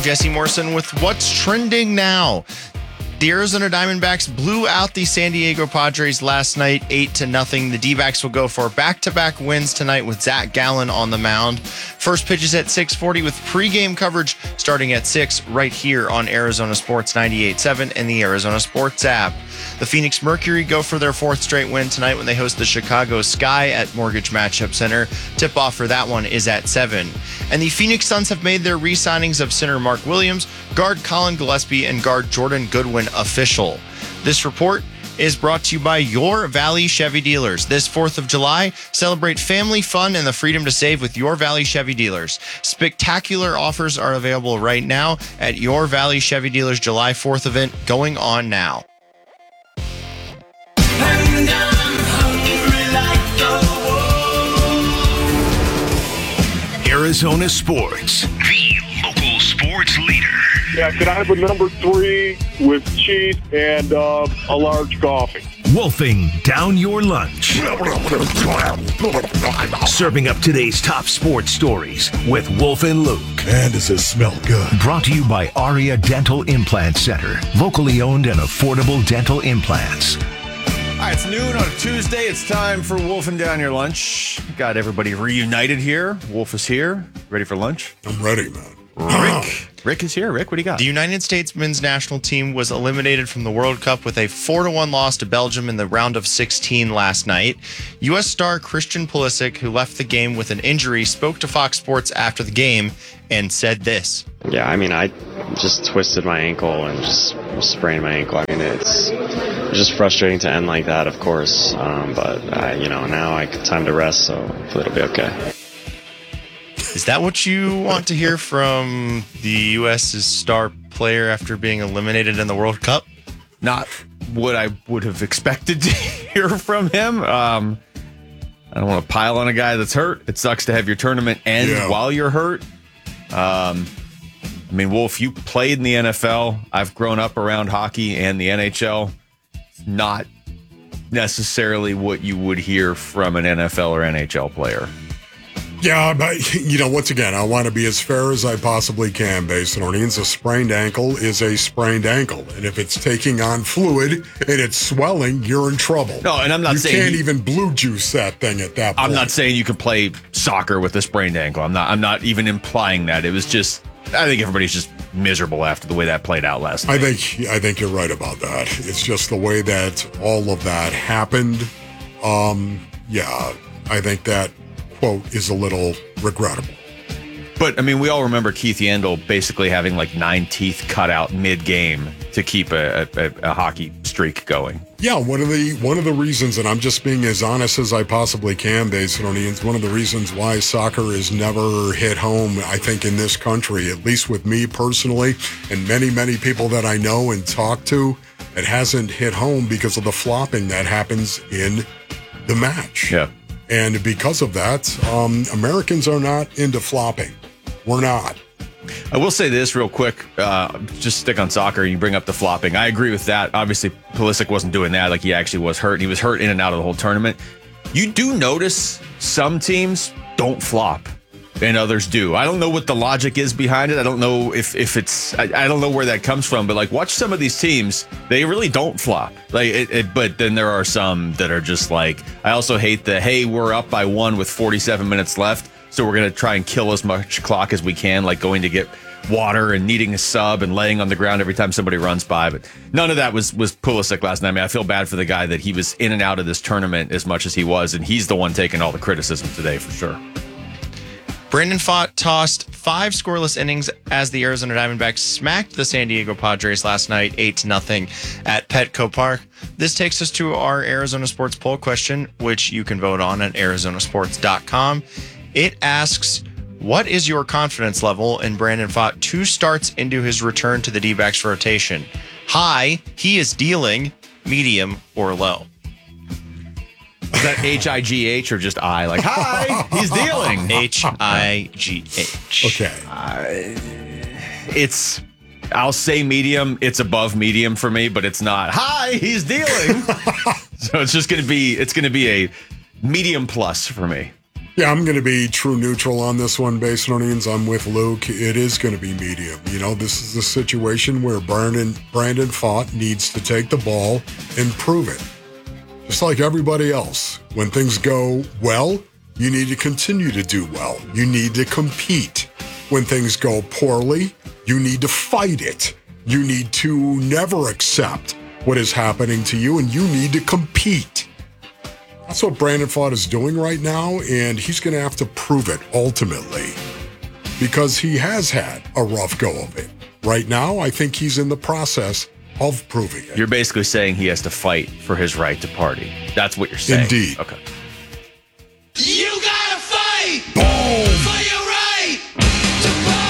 I'm Jesse Morrison with What's Trending Now. The Arizona Diamondbacks blew out the San Diego Padres last night, 8-0. The D-backs will go for back-to-back wins tonight with Zach Gallen on the mound. First pitch is at 6:40 with pregame coverage starting at 6 right here on Arizona Sports 98.7 and the Arizona Sports app. The Phoenix Mercury go for their fourth straight win tonight when they host the Chicago Sky at Mortgage Matchup Center. Tip-off for that one is at 7. And the Phoenix Suns have made their re-signings of center Mark Williams, guard Colin Gillespie, and guard Jordan Goodwin official. This report is brought to you by Your Valley Chevy Dealers. This 4th of July, celebrate family fun and the freedom to save with Your Valley Chevy Dealers. Spectacular offers are available right now at Your Valley Chevy Dealers July 4th event going on now. And I'm hungry like the wolf. Arizona Sports, the local sports leader. Yeah, can I have a number 3 with cheese and a large coffee? Wolfing down your lunch. Serving up today's top sports stories with Wolf and Luke. Man, does this smell good. Brought to you by Aria Dental Implant Center. Locally owned and affordable dental implants. All right, it's noon on a Tuesday. It's time for Wolfing Down Your Lunch. Got everybody reunited here. Wolf is here. Ready for lunch? I'm ready, man. Rick is here. Rick, what do you got? The United States men's national team was eliminated from the World Cup with a 4-1 loss to Belgium in the round of 16 last night. U.S. star Christian Pulisic, who left the game with an injury, spoke to Fox Sports after the game and said this. Yeah, I mean, I just twisted my ankle and just sprained my ankle. I mean, it's just frustrating to end like that, of course. But now time to rest, so hopefully it'll be okay. Is that what you want to hear from the U.S.'s star player after being eliminated in the World Cup? Not what I would have expected to hear from him. I don't want to pile on a guy that's hurt. It sucks to have your tournament end while you're hurt. Wolf, you played in the NFL. I've grown up around hockey and the NHL. It's not necessarily what you would hear from an NFL or NHL player. Yeah, but, once again, I want to be as fair as I possibly can based on Orleans. A sprained ankle is a sprained ankle. And if it's taking on fluid and it's swelling, you're in trouble. No, and I'm not saying... You can't even blue juice that thing at that point. I'm not saying you can play soccer with a sprained ankle. I'm not even implying that. It was just... I think everybody's just miserable after the way that played out last night. I think you're right about that. It's just the way that all of that happened. I think that quote is a little regrettable. But, we all remember Keith Yandel basically having like 9 teeth cut out mid-game to keep a hockey streak going. Yeah, one of the reasons, and I'm just being as honest as I possibly can, Basinonians, one of the reasons why soccer has never hit home, I think, in this country, at least with me personally, and many, many people that I know and talk to, it hasn't hit home because of the flopping that happens in the match. Yeah. And because of that, Americans are not into flopping. We're not. I will say this real quick, just stick on soccer. You bring up the flopping. I agree with that. Obviously, Pulisic wasn't doing that. Like, he actually was hurt. He was hurt in and out of the whole tournament. You do notice some teams don't flop and others do. I don't know what the logic is behind it. I don't know if it's, I don't know where that comes from, but like, watch some of these teams, they really don't flop. Like, but then there are some that are just like, I also hate the, hey, we're up by 1 with 47 minutes left, so we're going to try and kill as much clock as we can, like going to get water and needing a sub and laying on the ground every time somebody runs by. But none of that was Pulisic last night. I feel bad for the guy that he was in and out of this tournament as much as he was, and he's the one taking all the criticism today for sure. Brandon Pfaadt tossed 5 scoreless innings as the Arizona Diamondbacks smacked the San Diego Padres last night 8-0 at Petco Park. This takes us to our Arizona Sports poll question, which you can vote on at arizonasports.com. It asks, what is your confidence level in Brandon Pfaadt 2 starts into his return to the D-backs rotation? High, he is dealing, medium, or low? Is that H-I-G-H or just I? Like, hi, he's dealing. H-I-G-H. Okay. I'll say medium. It's above medium for me, but it's not. Hi, he's dealing. So it's going to be a medium plus for me. Yeah, I'm going to be true neutral on this one, Basinonians. I'm with Luke. It is going to be medium. You know, this is a situation where Brandon Pfaadt needs to take the ball and prove it. Just like everybody else. When things go well, you need to continue to do well. You need to compete. When things go poorly, you need to fight it. You need to never accept what is happening to you, and you need to compete. That's what Brandon Pfaadt is doing right now, and he's going to have to prove it ultimately because he has had a rough go of it. Right now, I think he's in the process of proving it. You're basically saying he has to fight for his right to party. That's what you're saying. Indeed. Okay. You gotta fight Boom! for your right to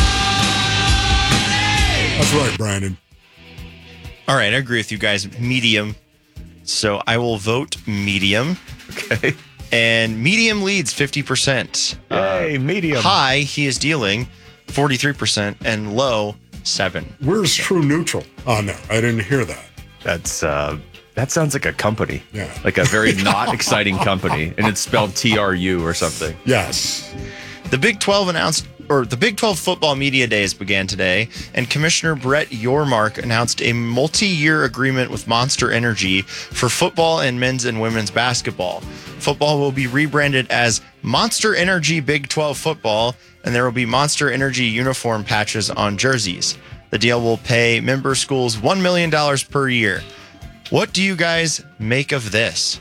party. That's right, Brandon. All right, I agree with you guys. Medium. So I will vote medium. Okay. And medium leads 50%. Hey, medium. High, he is dealing 43%, and low, 7%. Where's true neutral on there? I didn't hear that. That's that sounds like a company. Yeah. Like a very not exciting company, and it's spelled TRU or something. Yes. The Big 12 the Big 12 football media days began today, and Commissioner Brett Yormark announced a multi-year agreement with Monster Energy for football and men's and women's basketball. Football will be rebranded as Monster Energy Big 12 Football, and there will be Monster Energy uniform patches on jerseys. The deal will pay member schools $1 million per year. What do you guys make of this?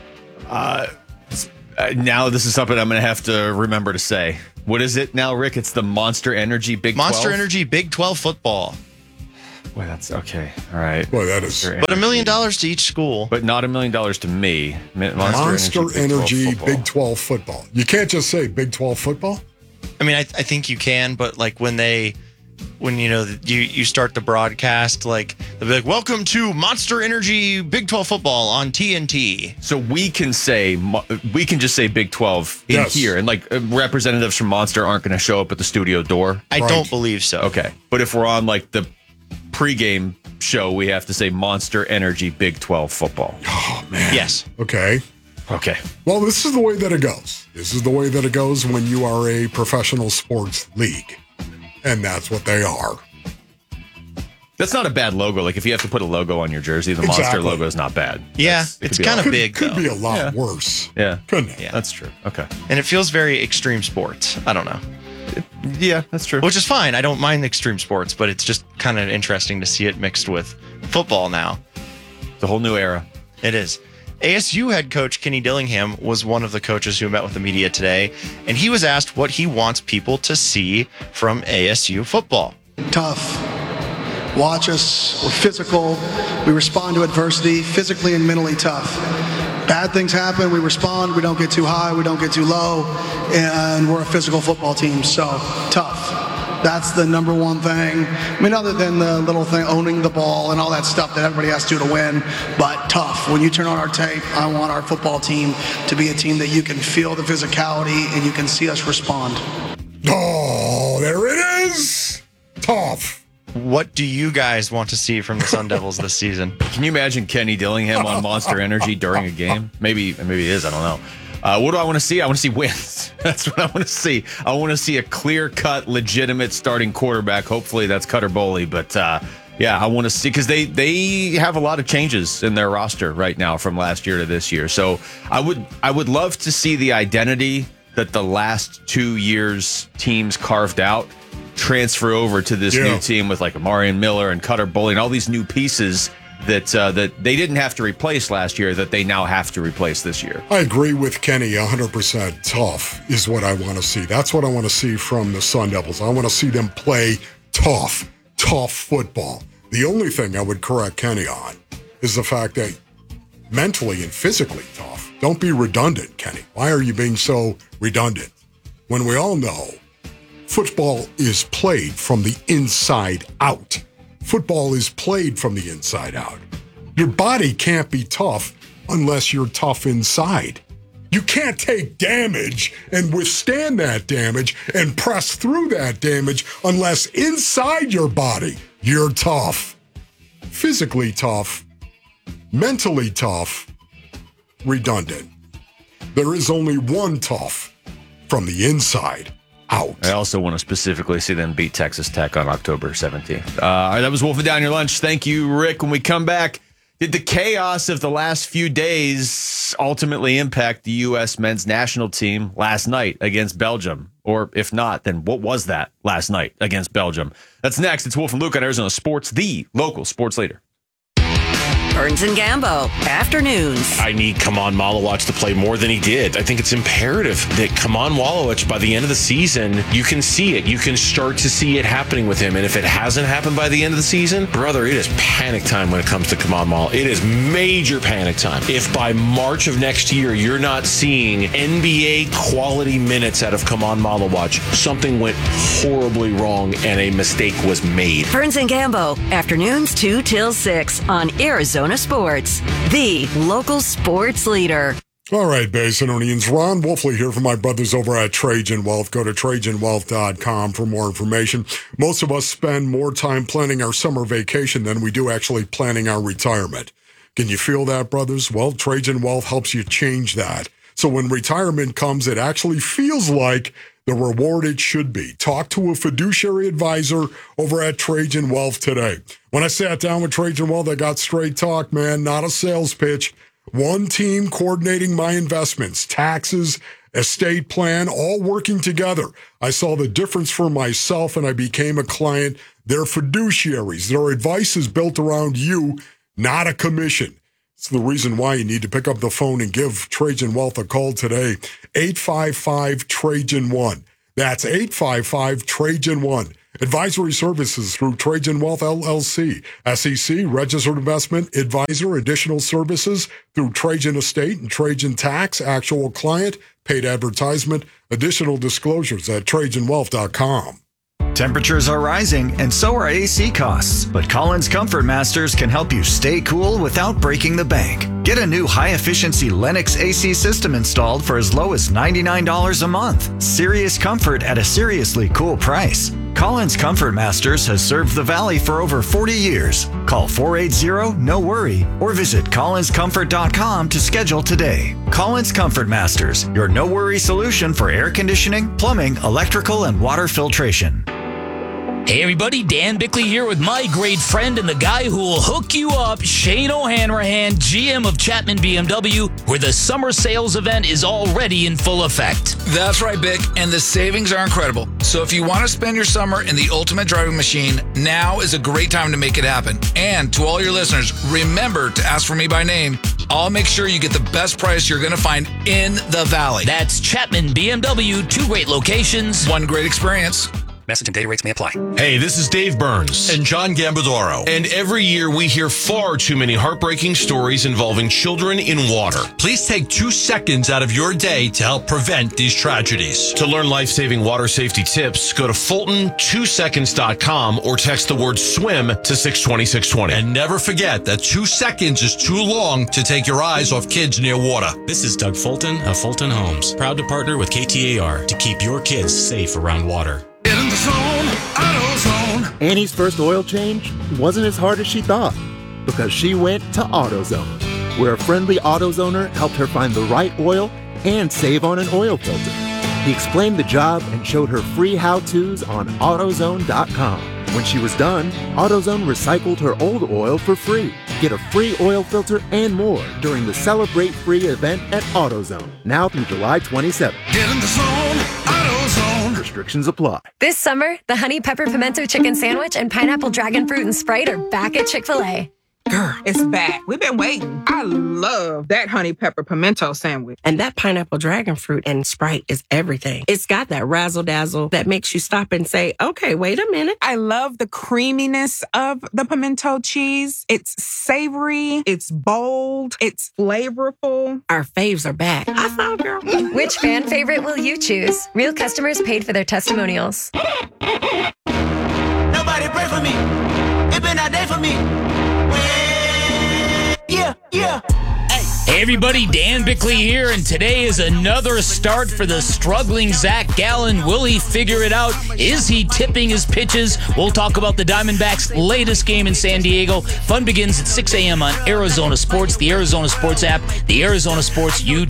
Now this is something I'm going to have to remember to say. What is it now, Rick? It's the Monster Energy Big 12? Monster Energy Big 12 Football. Well, that's okay. All right. Boy, that is. But $1 million to each school. But not $1 million to me. Monster Energy Big 12 Big 12 football. You can't just say Big 12 football. I mean, I think you can, but like when you know you start the broadcast, like they'll be like, "Welcome to Monster Energy Big 12 Football on TNT." So we can just say Big 12 in Yes. here, and like representatives from Monster aren't going to show up at the studio door. I Right. don't believe so. Okay, but if we're on like the pregame show, we have to say Monster Energy Big 12 Football. Oh, man. Yes. Okay. Okay. Well, this is the way that it goes. This is the way that it goes when you are a professional sports league. And that's what they are. That's not a bad logo. Like if you have to put a logo on your jersey, the Monster Exactly. logo is not bad. Yeah, It it's could be kind a of lot- big Could though, be a lot Yeah. worse. Yeah. Couldn't it? Yeah. That's true. Okay. and it feels very extreme sports. I don't know, Yeah, that's true. which is fine. I don't mind extreme sports, but it's just kind of interesting to see it mixed with football now. It's a whole new era. It is. ASU head coach Kenny Dillingham was one of the coaches who met with the media today, and he was asked what he wants people to see from ASU football. Tough. Watch us. We're physical. We respond to adversity, physically and mentally tough. Bad things happen. We respond. We don't get too high. We don't get too low. And we're a physical football team. So tough. That's the number one thing. I mean, other than the little thing, owning the ball and all that stuff that everybody has to do to win, but tough. When you turn on our tape, I want our football team to be a team that you can feel the physicality and you can see us respond. Oh, there it is. Tough. What do you guys want to see from the Sun Devils this season? Can you imagine Kenny Dillingham on Monster Energy during a game? Maybe it is. I don't know. What do I want to see? I want to see wins. That's what I want to see. I want to see a clear-cut, legitimate starting quarterback. Hopefully that's Cutter Boley. But yeah, I want to see because they have a lot of changes in their roster right now from last year to this year. So I would love to see the identity that the last 2 years teams carved out transfer over to this new team with like Amarian Miller and Cutter Boley and all these new pieces that they didn't have to replace last year that they now have to replace this year. I agree with Kenny 100%. Tough is what I want to see. That's what I want to see from the Sun Devils. I want to see them play tough football. The only thing I would correct Kenny on is the fact that mentally and physically tough. Don't be redundant, Kenny. Why are you being so redundant? When we all know football is played from the inside out. Football is played from the inside out. Your body can't be tough unless you're tough inside. You can't take damage and withstand that damage and press through that damage unless inside your body you're tough. Physically tough, mentally tough, redundant. There is only one tough, from the inside out. I also want to specifically see them beat Texas Tech on October 17th. All right, that was Wolfing Down Your Lunch. Thank you, Rick. When we come back, did the chaos of the last few days ultimately impact the U.S. men's national team last night against Belgium? Or if not, then what was that last night against Belgium? That's next. It's Wolf and Luke on Arizona Sports, the local sports leader. Burns and Gambo, afternoons. I need Kaman Malowicz to play more than he did. I think it's imperative that Kaman Malowicz, by the end of the season, you can see it. You can start to see it happening with him. And if it hasn't happened by the end of the season, brother, it is panic time when it comes to Kaman Malowicz. It is major panic time. If by March of next year, you're not seeing NBA quality minutes out of Kaman Malowicz, something went horribly wrong and a mistake was made. Burns and Gambo, afternoons 2 till 6 on Arizona Sports, the local sports leader. All right, Basinonians. Ron Wolfley here from my brothers over at Trajan Wealth. Go to TrajanWealth.com for more information. Most of us spend more time planning our summer vacation than we do actually planning our retirement. Can you feel that, brothers? Well, Trajan Wealth helps you change that. So when retirement comes, it actually feels like the reward it should be. Talk to a fiduciary advisor over at Trajan Wealth today. When I sat down with Trajan Wealth, I got straight talk, man, not a sales pitch. One team coordinating my investments, taxes, estate plan, all working together. I saw the difference for myself and I became a client. They're fiduciaries. Their advice is built around you, not a commission. It's the reason why you need to pick up the phone and give Trajan Wealth a call today. 855-TRAJAN-1. That's 855-TRAJAN-1. Advisory services through Trajan Wealth LLC. SEC, registered investment advisor. Additional services through Trajan Estate and Trajan Tax. Actual client, paid advertisement. Additional disclosures at TrajanWealth.com. Temperatures are rising, and so are AC costs. But Collins Comfort Masters can help you stay cool without breaking the bank. Get a new high-efficiency Lennox AC system installed for as low as $99 a month. Serious comfort at a seriously cool price. Collins Comfort Masters has served the Valley for over 40 years. Call 480-NO-WORRY or visit collinscomfort.com to schedule today. Collins Comfort Masters, your no-worry solution for air conditioning, plumbing, electrical, and water filtration. Hey everybody, Dan Bickley here with my great friend and the guy who will hook you up, Shane O'Hanrahan, GM of Chapman BMW, where the summer sales event is already in full effect. That's right, Bick, and the savings are incredible. So if you want to spend your summer in the ultimate driving machine, now is a great time to make it happen. And to all your listeners, remember to ask for me by name. I'll make sure you get the best price you're going to find in the Valley. That's Chapman BMW, 2 great locations, 1 great experience. Message and data rates may apply. Hey, this is Dave Burns and John Gambadoro. And every year we hear far too many heartbreaking stories involving children in water. Please take 2 seconds out of your day to help prevent these tragedies. To learn life-saving water safety tips, go to Fulton2seconds.com or text the word SWIM to 620-620. And never forget that 2 seconds is too long to take your eyes off kids near water. This is Doug Fulton of Fulton Homes, proud to partner with KTAR to keep your kids safe around water. Get in the zone, AutoZone. Annie's first oil change wasn't as hard as she thought because she went to AutoZone, where a friendly AutoZoner helped her find the right oil and save on an oil filter. He explained the job and showed her free how-tos on AutoZone.com. When she was done, AutoZone recycled her old oil for free. Get a free oil filter and more during the Celebrate Free event at AutoZone, now through July 27th. Get in the zone, AutoZone. Restrictions apply. This summer, the Honey Pepper Pimento Chicken Sandwich and Pineapple Dragon Fruit and Sprite are back at Chick-fil-A. Girl, it's back. We've been waiting. I love that honey pepper pimento sandwich. And that pineapple dragon fruit and Sprite is everything. It's got that razzle dazzle that makes you stop and say, okay, wait a minute. I love the creaminess of the pimento cheese. It's savory. It's bold. It's flavorful. Our faves are back. I saw, girl. Which fan favorite will you choose? Real customers paid for their testimonials. Nobody pray for me. It been a day for me. Yeah. Hey everybody, Dan Bickley here, and today is another start for the struggling Zach Gallen. Will he figure it out? Is he tipping his pitches? We'll talk about the Diamondbacks' latest game in San Diego. Fun begins at 6 a.m. on Arizona Sports, the Arizona Sports app, the Arizona Sports YouTube